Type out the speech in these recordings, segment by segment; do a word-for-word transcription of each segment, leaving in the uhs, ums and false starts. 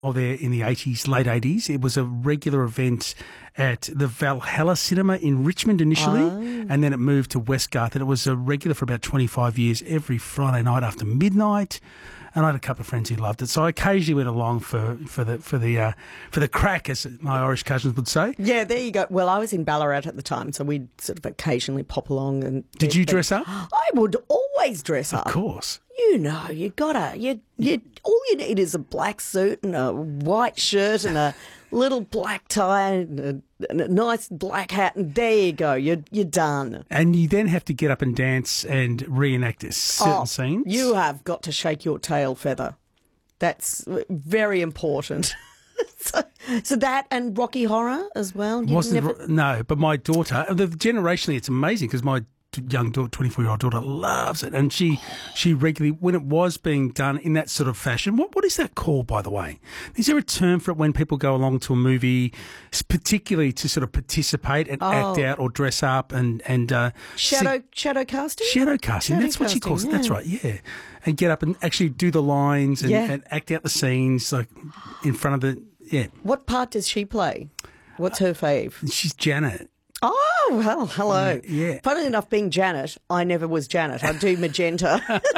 there in the eighties, late eighties. It was a regular event at the Valhalla Cinema in Richmond initially, Oh. and then it moved to Westgarth, and it was a regular for about twenty-five years every Friday night after midnight. And I had a couple of friends who loved it, so I occasionally went along for, for the for the uh, for the crack, as my Irish cousins would say. Yeah, there you go. Well, I was in Ballarat at the time, so we'd sort of occasionally pop along. And Did you dress up? I would always dress up. Of course. You know, you gotta. You you. All you need is a black suit and a white shirt and a little black tie and a, and a nice black hat, and there you go. You're you're done. And you then have to get up and dance and reenact a certain Oh, scenes. You have got to shake your tail feather. That's very important. so, so that and Rocky Horror as well. You've Wasn't never- no, but my daughter, the, generationally, it's amazing because my t- young daughter, twenty-four-year-old daughter, loves it, and she she regularly, when it was being done in that sort of fashion. What what is that called, by the way? Is there a term for it when people go along to a movie, s- particularly to sort of participate and act Oh. out or dress up and and uh, shadow sing- shadow casting. shadow casting? Shadow That's what she casting, calls it. That's yeah. right, yeah. And get up and actually do the lines and, Yeah. and act out the scenes like in front of the yeah. What part does she play? What's her fave? She's Janet. Oh, well, hello. Yeah. Funnily enough, being Janet, I never was Janet. I do Magenta.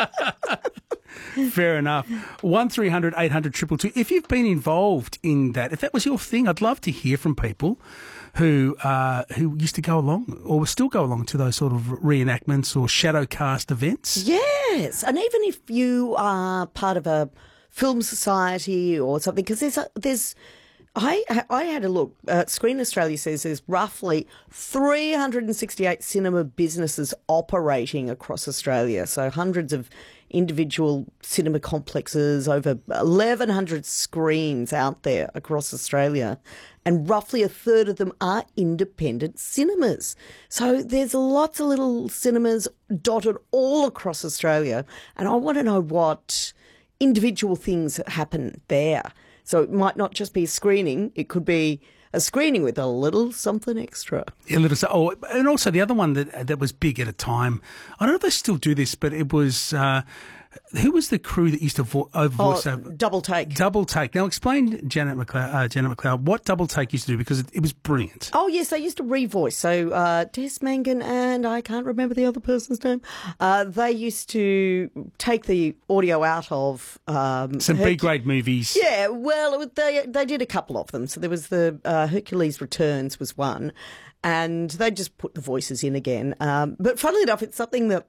Fair enough. One three hundred eight hundred two two two. If you've been involved in that, if that was your thing, I'd love to hear from people who uh, who used to go along or still go along to those sort of reenactments or shadow cast events. Yes, and even if you are part of a film society or something, because there's a, there's. I I had a look. Uh, Screen Australia says there's roughly three hundred sixty-eight cinema businesses operating across Australia. So hundreds of individual cinema complexes, over eleven hundred screens out there across Australia, and roughly a third of them are independent cinemas. So there's lots of little cinemas dotted all across Australia, and I want to know what individual things happen there. So it might not just be a screening, it could be a screening with a little something extra. A little, so- oh, and also the other one that that was big at a time. I don't know if they still do this, but it was uh, who was the crew that used to vo- over Oh, voice over double take. double take. Now explain, Janet McLeod, uh, Janet McLeod, what double take used to do because it, it was brilliant. Oh, yes, they used to revoice. So uh, Des Mangan and I can't remember the other person's name. Uh, they used to take the audio out of... Um, Some Herc- B grade movies. Yeah, well, they they did a couple of them. So there was the uh, Hercules Returns was one, and they just put the voices in again. Um, but funnily enough, it's something that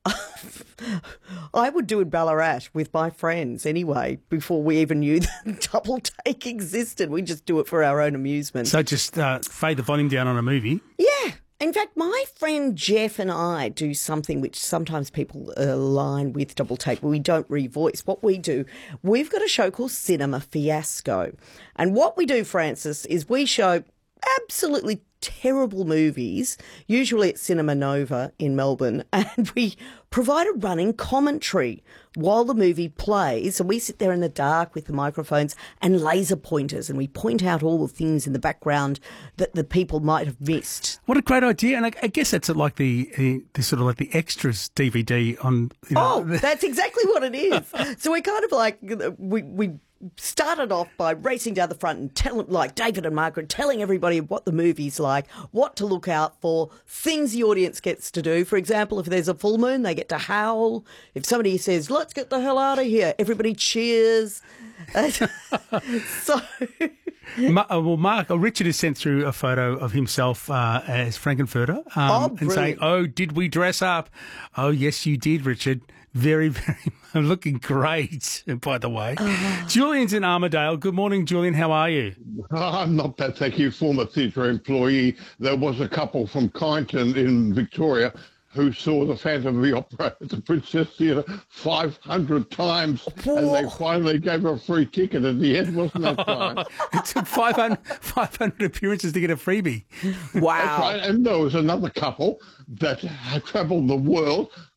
I would do in Ballarat with my friends anyway, before we even knew that double take existed. We just do it for our own amusement. So just uh, fade the volume down on a movie. Yeah. In fact, my friend Jeff and I do something which sometimes people align with double take, but we don't revoice. What we do, we've got a show called Cinema Fiasco. And what we do, Francis, is we show absolutely terrible movies, usually at Cinema Nova in Melbourne, and we provide a running commentary while the movie plays. And we sit there in the dark with the microphones and laser pointers, and we point out all the things in the background that the people might have missed. What a great idea! And I, I guess that's like the, uh, the sort of like the extras D V D on. You know, Oh, that's exactly what it is. So we kind of like, we we started off by racing down the front and telling, like David and Margaret, telling everybody what the movie's like, what to look out for, things the audience gets to do. For example, if there's a full moon, they get to howl. If somebody says, let's get the hell out of here, everybody cheers. So... Ma- uh, well, Mark, uh, Richard has sent through a photo of himself uh, as Frankenfurter um, Oh, and saying, brilliant. oh, did we dress up? Oh, yes, you did, Richard. Very, very looking great, by the way. Julian's in Armidale. Good morning, Julian. How are you? I'm not bad, thank you. Former theatre employee. There was a couple from Kyneton in Victoria who saw the Phantom of the Opera at the Princess Theatre five hundred times, and they finally gave her a free ticket at the end, wasn't that time? It took five hundred, five hundred appearances to get a freebie. Wow. Right, and there was another couple that had travelled the world,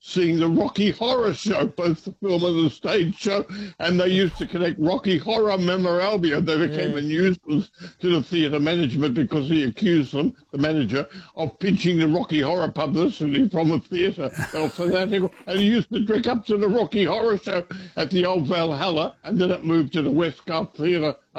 seeing the Rocky Horror Show, both the film and the stage show, and they used to connect Rocky Horror memorabilia. They became Yeah. a nuisance to the theatre management because he accused them, the manager, of pinching the Rocky Horror publicity from the theatre. They were fanatical, and he used to drink up to the Rocky Horror Show at the old Valhalla, and then it moved to the West Gulf Theatre